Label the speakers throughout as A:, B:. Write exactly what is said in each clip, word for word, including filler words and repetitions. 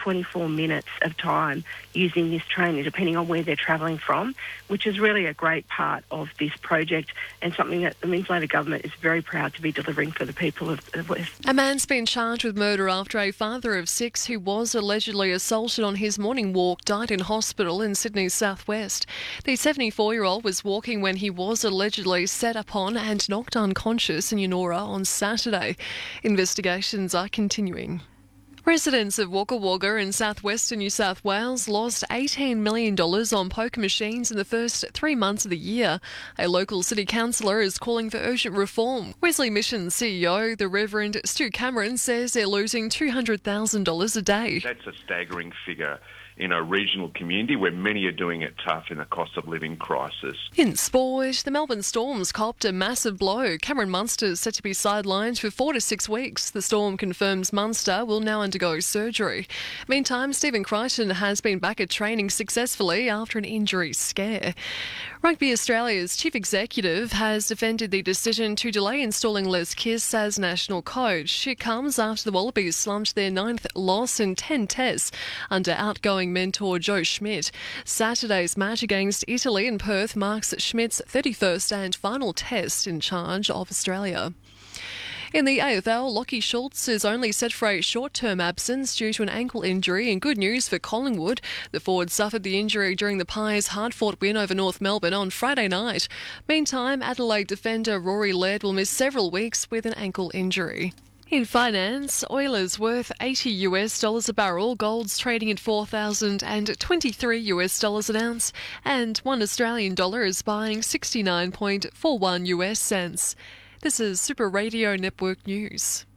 A: twenty-four minutes of time using this train, depending on where they're travelling from, which is really a great part of this project and something that the Linklater government is very proud to be delivering for the people of the West.
B: A man's been charged with murder after a father of six who was allegedly assaulted on his morning walk died in hospital in Sydney's southwest. The seventy-four-year-old was walking when he was allegedly set upon and knocked unconscious in Eunora on Saturday. Investigations are continuing. Residents of Wagga Wagga in southwestern New South Wales lost eighteen million dollars on poker machines in the first three months of the year. A local city councillor is calling for urgent reform. Wesley Mission's C E O, the Reverend Stu Cameron, says they're losing two hundred thousand dollars a day.
C: That's a staggering figure in a regional community where many are doing it tough in the cost of living crisis.
B: In sport, the Melbourne Storms copped a massive blow. Cameron Munster is set to be sidelined for four to six weeks. The Storm confirms Munster will now undergo surgery. Meantime, Stephen Crichton has been back at training successfully after an injury scare. Rugby Australia's chief executive has defended the decision to delay installing Les Kiss as national coach. It comes after the Wallabies slumped their ninth loss in ten tests under outgoing mentor Joe Schmidt. Saturday's match against Italy in Perth marks Schmidt's thirty-first and final test in charge of Australia. In the A F L, Lachie Schultz is only set for a short-term absence due to an ankle injury, and good news for Collingwood. The forward suffered the injury during the Pies' hard-fought win over North Melbourne on Friday night. Meantime, Adelaide defender Rory Laird will miss several weeks with an ankle injury. In finance, oil is worth eighty US dollars a barrel, gold's trading at four thousand twenty-three US dollars an ounce, and one Australian dollar is buying sixty-nine point four one US cents. This is Super Radio Network News.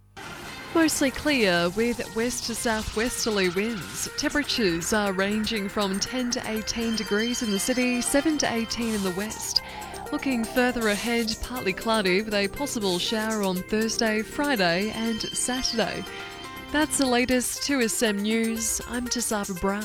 B: Mostly clear with west to southwesterly winds. Temperatures are ranging from ten to eighteen degrees in the city, seven to eighteen in the west. Looking further ahead, partly cloudy with a possible shower on Thursday, Friday and Saturday. That's the latest two S M News. I'm Tasava Brown.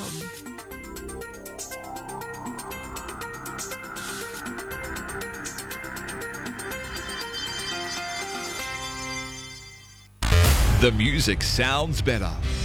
D: The music sounds better